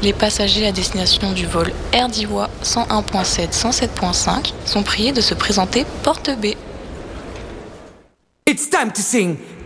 Les passagers à destination du vol Air d'Ivoire 101.7, 107.5 sont priés de se présenter porte B. It's time to sing